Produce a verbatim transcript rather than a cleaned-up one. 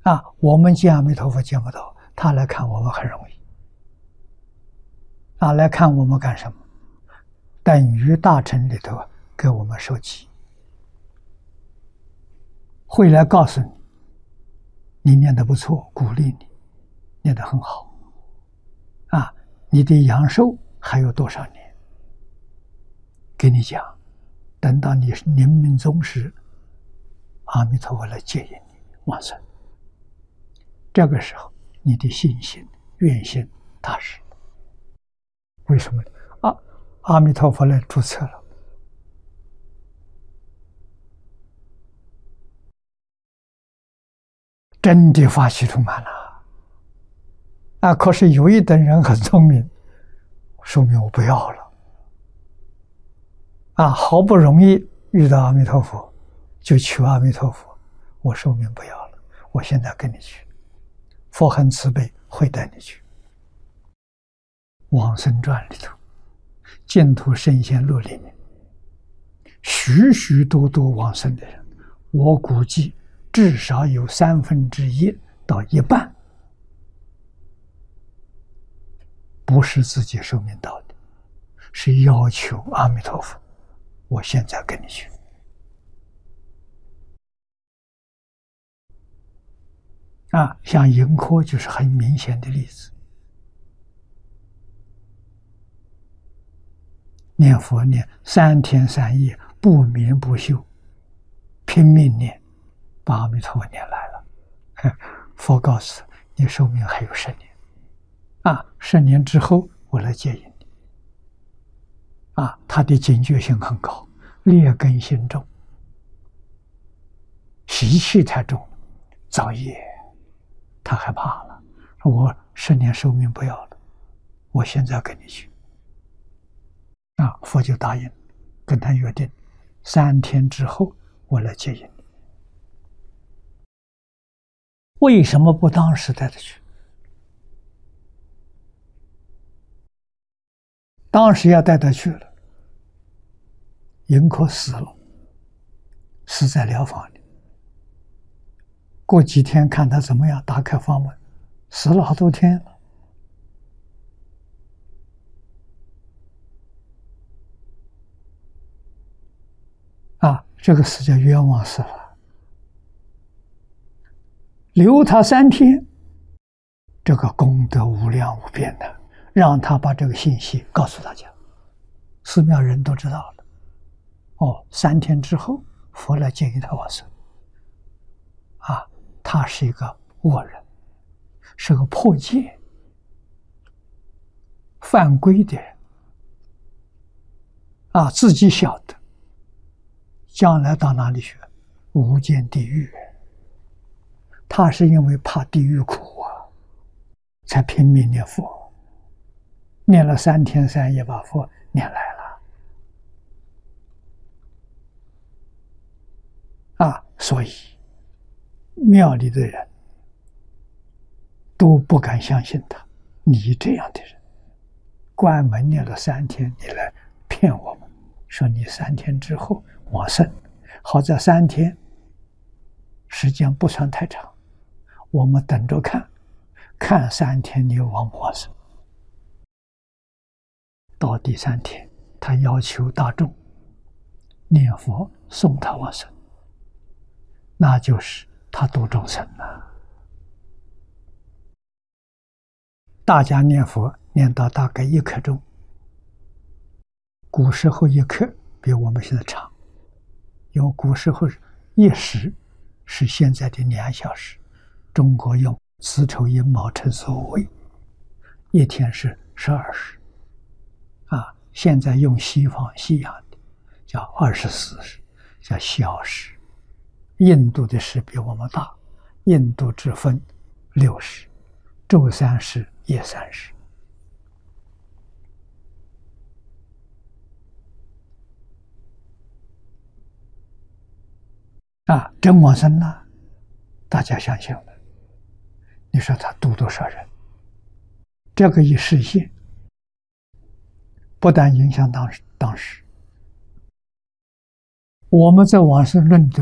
啊，我们见阿弥陀佛见不到，他来看我们很容易。啊，来看我们干什么？等于大乘里头给我们授记，会来告诉你，你念得不错，鼓励你，念得很好。啊，你的阳寿还有多少年？给你讲，等到你临命终时，阿弥陀佛来接引你往生。这个时候，你的信心、愿心踏实。为什么呢？啊，阿弥陀佛来注册了。真的法喜充满了。啊，可是有一等人很聪明，说明我不要了。啊，好不容易遇到阿弥陀佛，就求阿弥陀佛，我寿命不要了，我现在跟你去。佛很慈悲，会带你去。往生传里头，净土圣贤录里面，许许多多往生的人，我估计至少有三分之一到一半，不是自己寿命到的，是要求阿弥陀佛，我现在跟你去。啊，像盈科就是很明显的例子。念佛念三天三夜，不眠不休，拼命念，把阿弥陀佛念来了。佛告诉你，寿命还有十年，啊，十年之后我来接引你。啊，他的警觉性很高，劣根性重，习气太重，造业。他害怕了，我十年寿命不要了，我现在跟你去。啊，佛就答应，跟他约定，三天之后我来接引你。为什么不当时带他去？当时要带他去了，盈科死了，死在疗房里。过几天看他怎么样，打开房门，死了好多天了。啊，这个死叫冤枉死了。留他三天，这个功德无量无边的，让他把这个信息告诉大家，寺庙人都知道了。哦，三天之后，佛来接引他往生。啊，他是一个恶人，是个破戒、犯规的人。啊，自己晓得，将来到哪里去？无间地狱。他是因为怕地狱苦啊，才拼命念佛，念了三天三夜，把佛念来了。啊，所以庙里的人都不敢相信他。你这样的人，关门念了三天，你来骗我们，说你三天之后往生。好在三天时间不算太长，我们等着看，看三天你往不往生。到第三天，他要求大众念佛送他往生，那就是他度众生了。大家念佛念到大概一刻钟，古时候一刻比我们现在长，因为古时候一时是现在的两小时，中国用子丑寅卯辰巳午未，一天是十二时，啊，现在用西方西洋的叫二十四时，叫小时。印度的时比我们大，印度只分六时，昼三时，夜三时。啊，真往生了，大家相信了。你说他度多少人？这个一实现，不但影响当时当时，我们在往生论的